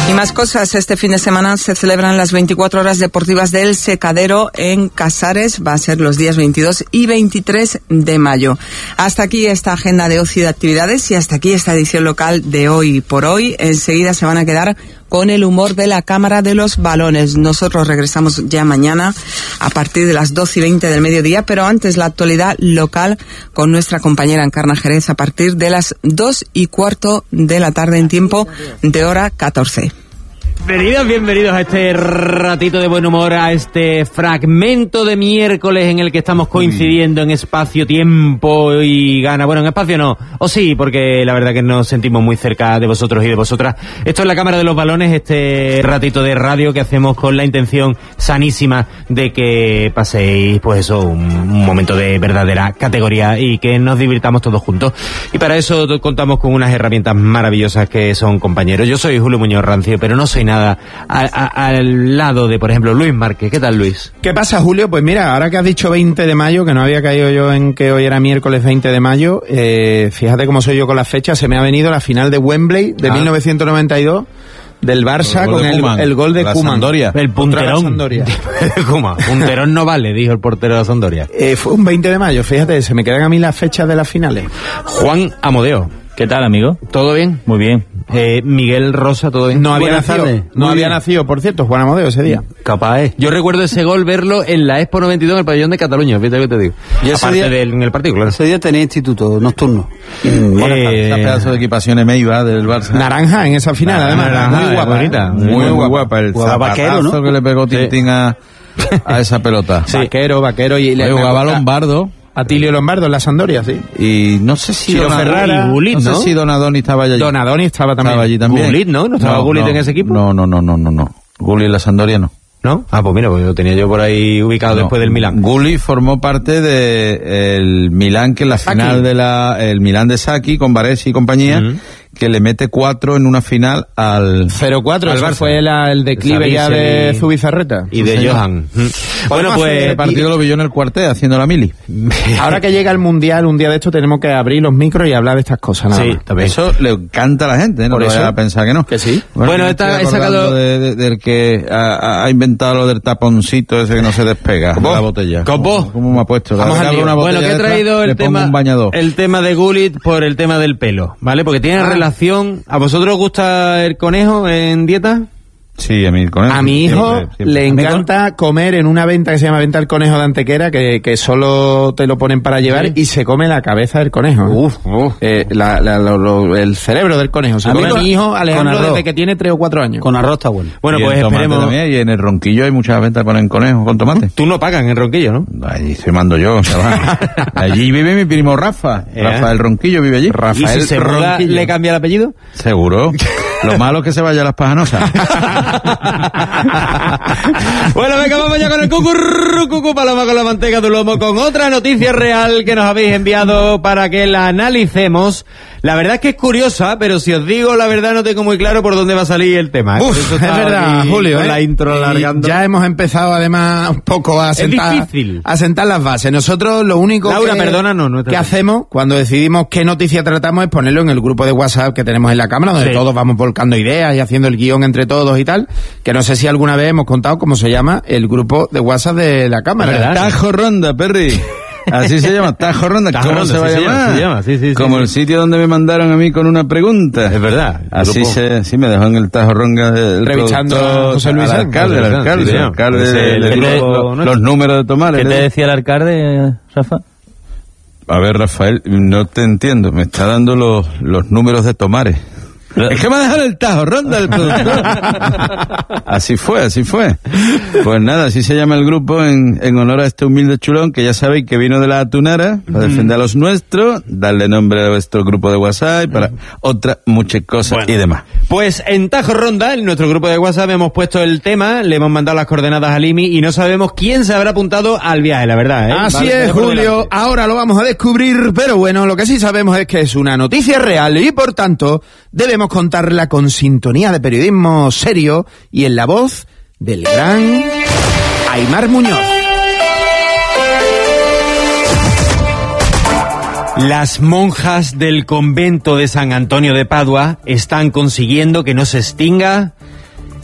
Y más cosas, este fin de semana se celebran las 24 horas deportivas del Secadero en Casares, va a ser los días 22 y 23 de mayo. Hasta aquí esta agenda de ocio y de actividades y hasta aquí esta edición local de Hoy por Hoy. Enseguida se van a quedar con el humor de la Cámara de los Balones. Nosotros regresamos ya mañana a partir de las 12:20 del mediodía, pero antes la actualidad local con nuestra compañera Encarna Jerez a partir de las 2:15 de la tarde en tiempo de hora 14. Bienvenidos a este ratito de buen humor, a este fragmento de miércoles en el que estamos coincidiendo en espacio, tiempo y gana. Bueno, en espacio no, o sí, porque la verdad que nos sentimos muy cerca de vosotros y de vosotras. Esto es la Cámara de los Balones, este ratito de radio que hacemos con la intención sanísima de que paséis, pues eso, un momento de verdadera categoría y que nos divirtamos todos juntos. Y para eso contamos con unas herramientas maravillosas que son compañeros. Yo soy Julio Muñoz Rancio, pero no soy nada al lado de, por ejemplo, Luis Márquez. ¿Qué tal, Luis? ¿Qué pasa, Julio? Pues mira, ahora que has dicho 20 de mayo, que no había caído yo en que hoy era miércoles 20 de mayo, fíjate cómo soy yo con las fechas, se me ha venido la final de Wembley de 1992 del Barça con el gol de Koeman. El punterón. Punterón no vale, dijo el portero de la Sampdoria. Fue un 20 de mayo, fíjate, se me quedan a mí las fechas de las finales. Juan Amodeo. ¿Qué tal, amigo? ¿Todo bien? Muy bien. Miguel Rosa, ¿todo bien? No había nacido, por cierto, Juan Amodeo ese día. Capaz es. Yo recuerdo ese gol verlo en la Expo 92 en el pabellón de Cataluña, fíjate que te digo. Y ese aparte día, en el partido, claro. Ese día tenía instituto nocturno. Esa pedazo de equipación Meiva del Barça. Naranja en esa final, además. Muy guapa, bonita. Muy guapa. El vaquero, ¿no? que le pegó Tintín a esa pelota. Sí. Vaquero y le jugaba Lombardo. Atilio Lombardo en la Sampdoria, sí. Y no sé si Ferrara, Gullit, no sé si Donadoni estaba allí. Donadoni estaba también. Estaba allí también. Gullit, ¿no? ¿No estaba Gullit en ese equipo? No. Gullit en la Sampdoria no. ¿No? Ah, pues mira, pues lo tenía yo por ahí ubicado después del Milán. Gullit formó parte del Milán, que en la final el Milán de Sacchi con Baresi y compañía, que le mete 4 en una final al 0-4, al Barça. Fue el declive ya de Zubizarreta y de Johan. Bueno, pues el partido lo pilló en el cuartel haciendo la mili. Ahora que llega el Mundial, un día de esto tenemos que abrir los micros y hablar de estas cosas, nada más. También. Eso le encanta a la gente, ¿no? Por eso a pensar que no. Que sí. Bueno, he sacado del que ha inventado lo del taponcito ese que no se despega de la botella. ¿Cómo me ha puesto? Bueno, que he traído el tema de Gullit por el tema del pelo, ¿vale? Porque tiene relación. ¿A vosotros os gusta el conejo en dieta? Sí, a mí el conejo. A mi hijo le encanta comer en una venta que se llama Venta del Conejo de Antequera, que solo te lo ponen para llevar, y se come la cabeza del conejo. El cerebro del conejo. Se come mi hijo Alejandro desde que tiene 3 o 4 años. Con arroz está bueno. Bueno, pues esperemos. También, y en el Ronquillo hay muchas ventas que ponen conejo con tomate. Tú no pagas en el Ronquillo, ¿no? Allí se mando yo, chaval. Allí vive mi primo Rafa. Rafael Ronquillo vive allí. Rafael, ¿y si se muda, le cambia el apellido? Seguro. Lo malo es que se vaya a las pajanosas. Bueno, venga, vamos ya con el cucurrucucu paloma con la manteca de lomo, con otra noticia real que nos habéis enviado para que la analicemos. La verdad es que es curiosa, pero si os digo la verdad no tengo muy claro por dónde va a salir el tema. Es verdad, Julio. La intro alargando. Ya hemos empezado además un poco a sentar las bases. Nosotros lo único que hacemos cuando decidimos qué noticia tratamos es ponerlo en el grupo de WhatsApp que tenemos en la cámara, donde todos vamos volcando ideas y haciendo el guión entre todos y tal, que no sé si alguna vez hemos contado cómo se llama el grupo de WhatsApp de la cámara. Tajo Ronda, Perry. Así se llama, Tajo Ronda. ¿Cómo se va a llamar? Se llama. Sí, como el sitio donde me mandaron a mí con una pregunta. Es verdad. Así sí me dejó en el Tajo Ronda revisando a José Luis al alcalde, los números de tomares. ¿Qué te decía el alcalde, Rafa? A ver, Rafael, no te entiendo. Me está dando los números de tomares. Es que me ha dejado el Tajo Ronda el productor. Así fue. Pues nada, así se llama el grupo en honor a este humilde chulón que ya sabéis que vino de la Atunara para defender a los nuestros, darle nombre a vuestro grupo de WhatsApp y para otras muchas cosas y demás. Pues en Tajo Ronda, en nuestro grupo de WhatsApp, hemos puesto el tema, le hemos mandado las coordenadas al IMI y no sabemos quién se habrá apuntado al viaje, la verdad. Así es, Julio, ahora lo vamos a descubrir, pero bueno, lo que sí sabemos es que es una noticia real y por tanto debemos contarla con sintonía de periodismo serio y en la voz del gran Aimar Muñoz. Las monjas del convento de San Antonio de Padua están consiguiendo que no se extinga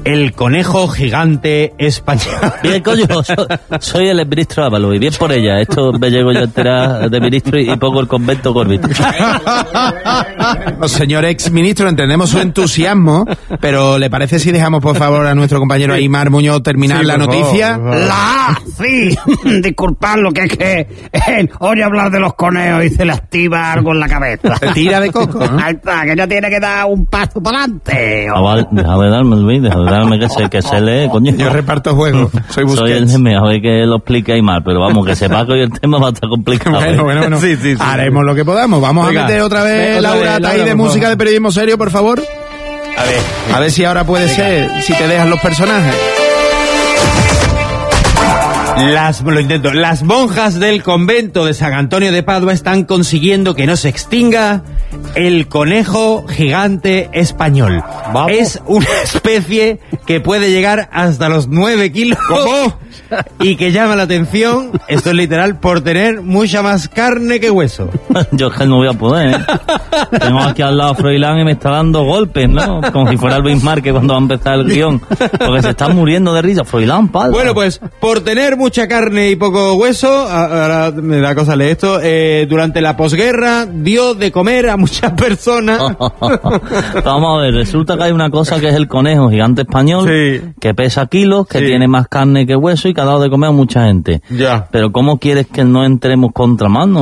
El conejo gigante español. Bien, coño, soy el ministro Ábalos y bien por ella. Esto me llego yo a enterar de ministro y poco el convento Corbett. Señor ex ministro, entendemos su entusiasmo, pero ¿le parece si dejamos por favor a nuestro compañero Aymar Muñoz terminar la noticia? Sí, disculpadlo, que es que oye hablar de los conejos y se le activa algo en la cabeza. Se tira de coco, ¿no? Ahí está, que ya tiene que dar un paso para adelante. Deja de darme, Luis, deja de darme que se lee, coño. Yo reparto juegos, soy Busquets. Soy el mejor de que lo explique Aymar, pero vamos, que sepa que hoy el tema va a estar complicado. Bueno. Sí. Haremos lo que podamos. Vamos a meter otra vez Laura ahí de música de periodismo serio, por favor. A ver si ahora puede ser, si te dejan los personajes. Lo intento. Las monjas del convento de San Antonio de Padua están consiguiendo que no se extinga el conejo gigante español. ¿Vamos? Es una especie que puede llegar hasta los 9 kilos. ¿Cómo? Y que llama la atención, esto es literal, por tener mucha más carne que hueso. Yo es que no voy a poder, ¿eh? Tengo aquí al lado a Froilán y me está dando golpes, ¿no? Como si fuera Luis Márquez cuando va a empezar el guión. Porque se está muriendo de risa. Froilán, padre. Bueno, pues, por tener mucha carne y poco hueso, ahora me da cosa leer esto, durante la posguerra dio de comer a muchas personas. Vamos a ver, resulta que hay una cosa que es el conejo gigante español, que pesa kilos, que tiene más carne que hueso y que ha dado de comer a mucha gente. Ya. Pero ¿cómo quieres que no entremos contramano?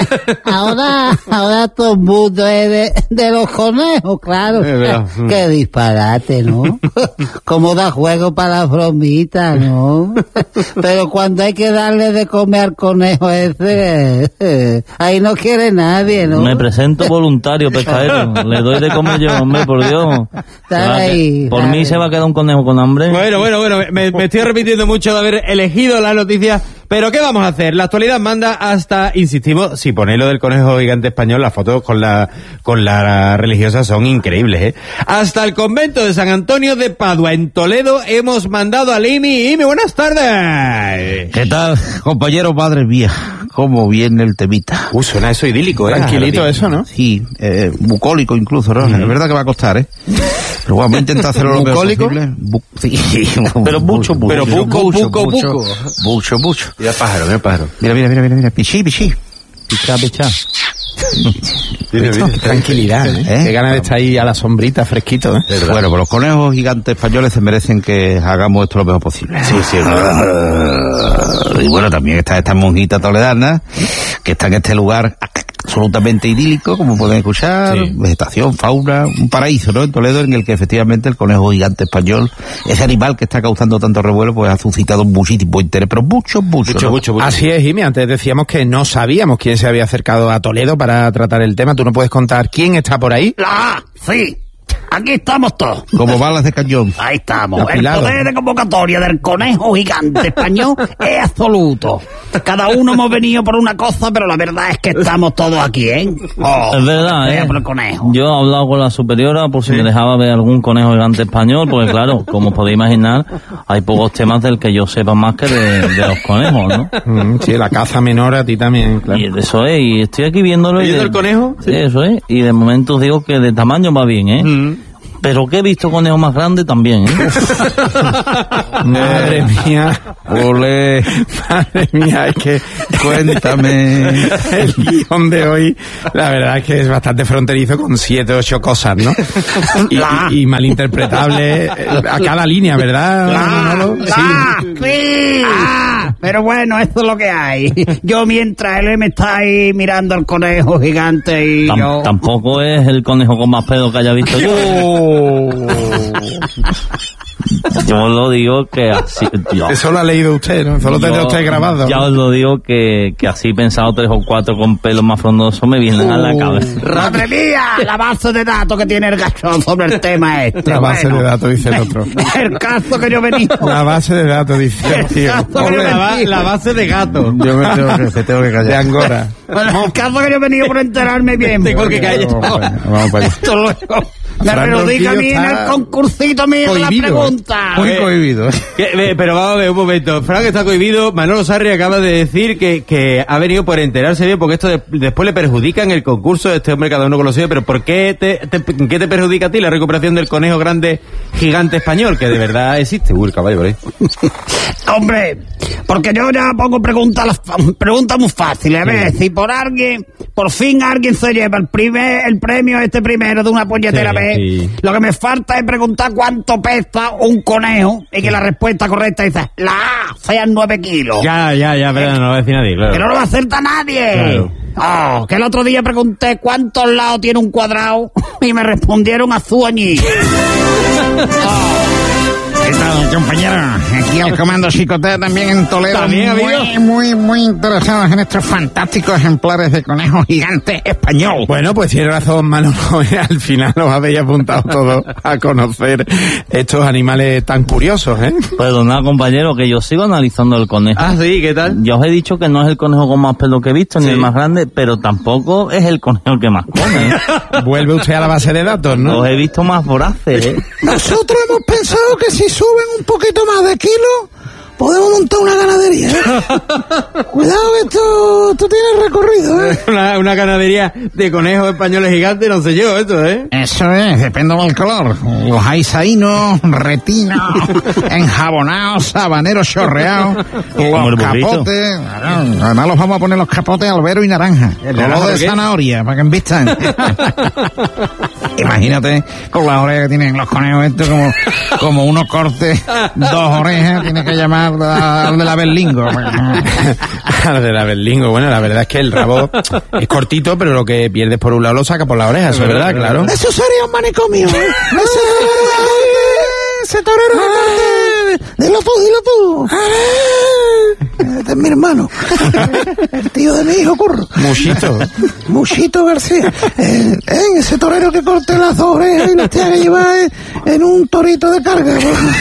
ahora todo el mundo es de los conejos, claro. Qué disparate, ¿no? Cómo da juego para las bromitas, ¿no? Pero cuando hay que darle de comer al conejo ese, ahí no quiere nadie, ¿no? Me presento voluntario, pescadero. Le doy de comer yo, hombre, por Dios. Por mí se va a quedar un conejo con hambre. Bueno, me estoy repitiendo mucho de haber elegido la noticia, pero ¿qué vamos a hacer? La actualidad manda hasta, insistimos, si ponéis lo del conejo gigante español, las fotos con la religiosa son increíbles, ¿eh? Hasta el convento de San Antonio de Padua, en Toledo, hemos mandado a Imi. Imi, buenas tardes. ¿Qué tal, compañero? Madre mía, cómo viene el temita. Suena eso idílico, ¿eh? Tranquilito eso, ¿no? Sí, bucólico incluso, ¿no? Es verdad que va a costar, ¿eh? Pero bueno, voy a intentar hacerlo lo mejor posible. Sí, pero mucho. Pero poco. Mucho. Mira pájaro. Mira. Pichí. Pichá. Tranquilidad, ¿eh? Qué ganas de estar ahí a la sombrita, fresquito, ¿eh? Bueno, pues los conejos gigantes españoles se merecen que hagamos esto lo mejor posible. Sí. Y bueno, también está esta monjita toledana, que está en este lugar absolutamente idílico, como pueden escuchar, vegetación, fauna, un paraíso, ¿no? En Toledo, en el que efectivamente el conejo gigante español, ese animal que está causando tanto revuelo, pues ha suscitado muchísimo interés, pero mucho. Así es, Jimmy, antes decíamos que no sabíamos quién se había acercado a Toledo para tratar el tema. ¿Tú no puedes contar quién está por ahí? Sí. Aquí estamos todos. Como balas de cañón. Ahí estamos. El poder de convocatoria del conejo gigante español es absoluto. Cada uno hemos venido por una cosa, pero la verdad es que estamos todos aquí, ¿eh? Es verdad, ¿eh? Por el conejo. Yo he hablado con la superiora por si me dejaba ver algún conejo gigante español, porque claro, como podéis imaginar, hay pocos temas del que yo sepa más que de los conejos, ¿no? Sí, la caza menor a ti también, claro. Y eso es, y estoy aquí viéndolo. ¿Viendo el conejo? Sí, eso es, y de momento os digo que de tamaño va bien, ¿eh? Pero que he visto conejos más grandes también, ¿eh? Madre mía. Ole. Madre mía, es que... Cuéntame. El guión de hoy, la verdad es que es bastante fronterizo con 7 o 8 cosas, ¿no? Y malinterpretable a cada línea, ¿verdad? Sí. Pero bueno, esto es lo que hay. Yo mientras él me está ahí mirando al conejo gigante y yo... Tampoco es el conejo con más pedo que haya visto yo. Yo lo digo que así... Eso lo ha leído usted, ¿no? Eso lo tendrá usted grabado. Ya os lo digo que así pensado 3 o 4 con pelos más frondosos me vienen a la cabeza. ¡Madre mía! La base de datos que tiene el gachón sobre el tema este. La base de datos, dice el otro. El caso que yo venía. La base de datos, dice el tío. La base de gato. Yo me tengo que callar. De Angora. Bueno, el caso que yo he venido por enterarme bien. Tengo que callar. Vamos para allá. Esto luego. Me perjudica a mí en el concursito mío de la pregunta. Muy cohibido. Pero vamos a ver un momento. Frank está cohibido. Manolo Sarri acaba de decir que ha venido por enterarse bien, porque esto después le perjudica en el concurso. Este hombre, cada uno con lo suyo. Pero ¿por qué qué te perjudica a ti la recuperación del conejo grande gigante español, que de verdad existe? Uy, el caballo por ahí. Hombre, porque yo ya pongo preguntas muy fáciles. A ver, si por fin alguien se lleva el premio primero de una puñetera vez, lo que me falta es preguntar cuánto pesa un conejo y que la respuesta correcta dice la A, sean 9 kilos. Ya, pero no lo va a decir nadie, claro. Que no lo va a acertar nadie. Claro. Que el otro día pregunté cuántos lados tiene un cuadrado y me respondieron azul añil. ¿Qué tal, compañero? Aquí al Comando Chicotea también en Toledo. ¿También, amigo? Muy interesados en estos fantásticos ejemplares de conejo gigante español. Bueno, pues tiene razón, Manolo. Al final os habéis apuntado todos a conocer estos animales tan curiosos, ¿eh? Perdonad, compañero, que yo sigo analizando el conejo. Ah, sí, ¿qué tal? Yo os he dicho que no es el conejo con más pelo que he visto, ni el más grande, pero tampoco es el conejo que más come, ¿eh? Vuelve usted a la base de datos, ¿no? Los he visto más voraces, ¿eh? Nosotros hemos pensado que si suben un poquito más de kilos, podemos montar una ganadería, ¿eh? Cuidado que esto tiene recorrido, ¿eh? Una ganadería de conejos españoles gigantes, no sé yo, esto, ¿eh? Eso es, depende del color. Los hay saínos, retinos, enjabonados, sabaneros chorreados, los capotes. Además los vamos a poner los capotes albero y naranja. Color de zanahoria, para que envistan. Imagínate con las orejas que tienen los conejos estos como unos cortes, 2 orejas, tiene que llamar al de la Berlingo. Al de la Berlingo, bueno, la verdad es que el rabo es cortito, pero lo que pierdes por un lado lo saca por la oreja, eso es verdad, claro. Eso sería un manicomio, ¿eh? Ese torero dilo tú. Este es mi hermano, el tío de mi hijo Curro. Muchito García. Ese torero que corte las orejas y las tiene que llevar en un torito de carga.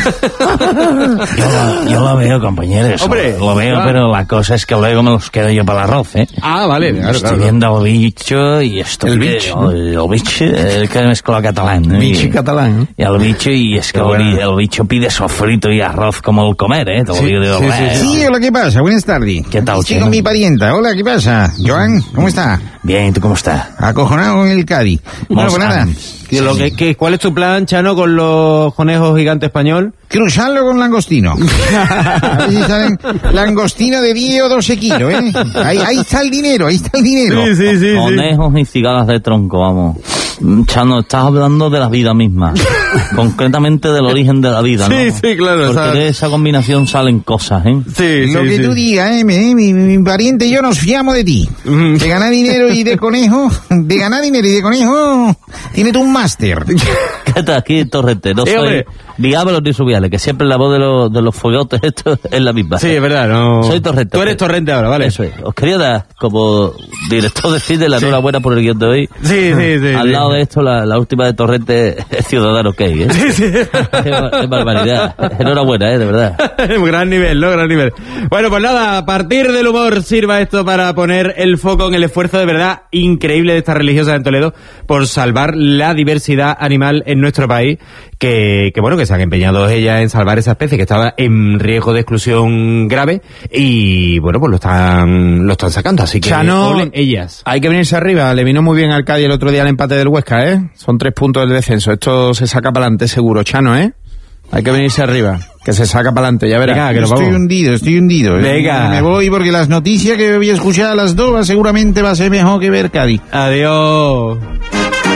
Yo lo veo, compañeros. Hombre, lo veo, pero la cosa es que luego me los quedo yo para el arroz, ¿eh? Ah, vale. Estoy viendo el bicho y esto. El bicho. El bicho, el que es con catalán, ¿no? Bicho catalán. Y el bicho, y es que el bicho pide sofrito y arroz como el comer, ¿eh? Sí, hola, ¿qué pasa? Buenas tardes. ¿Qué tal, Estoy con mi parienta. Hola, ¿qué pasa? Joan, ¿cómo está? Bien, ¿tú cómo estás? Acojonado con el Cádiz. Bueno, pues nada. ¿Cuál es tu plan, Chano, con los conejos gigantes español? Cruzarlo con langostino. A ver si saben, langostino de 10 o 12 kilos, ¿eh? Ahí está el dinero. Sí. Conejos y cigarras de tronco, vamos. Chano, estás hablando de la vida misma. Concretamente del origen de la vida, ¿no? Sí, claro. Porque de esa combinación salen cosas, ¿eh? Sí, Lo que tú digas, mi pariente y yo nos fiamos de ti. De ganar dinero y de conejo, tiene tú un máster. ¿Qué tal aquí, Torrente? No soy diablos ni subiales, que siempre la voz de los follotes esto es la misma. Sí, es verdad, no. Soy Torrente. Tú eres Torrente ahora, ¿vale? Eso es. Os quería dar, como director de cine, la enhorabuena por el guión de hoy. Sí. Al lado de esto, la última de Torrente es Ciudadano Key, ¿eh? Sí. Es barbaridad. Enhorabuena, de verdad. Gran nivel, ¿no? Gran nivel. Bueno, pues nada, a partir del humor sirva esto para poner el foco en el esfuerzo de verdad increíble de estas religiosas en Toledo por salvar la diversidad animal en nuestro país, que se han empeñado ellas en salvar esa especie que estaba en riesgo de exclusión grave y bueno, pues lo están sacando, así que Chano, ellas. Hay que venirse arriba, le vino muy bien al Cádiz el otro día el empate del Huesca, ¿eh? Son 3 puntos del descenso, esto se saca para adelante seguro, Chano, ¿eh? Hay que venirse arriba, que se saca para adelante, ya verás. Venga, que nos Estoy hundido. Venga. Me voy porque las noticias que voy a escuchar a las 2 seguramente va a ser mejor que ver Cádiz. Adiós.